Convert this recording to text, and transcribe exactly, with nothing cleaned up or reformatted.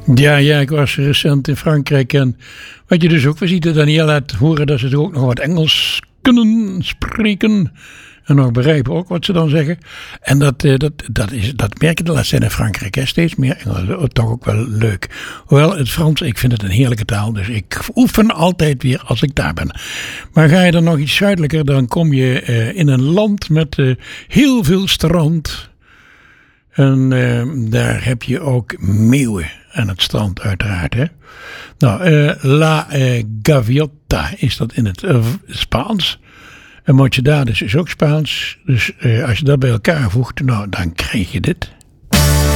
Ja, ja, ik was recent in Frankrijk en wat je dus ook weer ziet, dat Daniel laat horen dat ze toch ook nog wat Engels kunnen spreken. En nog begrijpen ook wat ze dan zeggen. En dat, dat, dat, is, dat merk je de laatste tijd in Frankrijk. Hè? Steeds meer Engels. Toch ook wel leuk. Hoewel het Frans, ik vind het een heerlijke taal. Dus ik oefen altijd weer als ik daar ben. Maar ga je dan nog iets zuidelijker, dan kom je uh, in een land met uh, heel veel strand. En uh, daar heb je ook meeuwen aan het strand uiteraard. Hè? Nou, uh, La uh, Gaviota is dat in het uh, Spaans. En Mochedades is ook Spaans. Dus uh, als je dat bij elkaar voegt, nou, dan krijg je dit.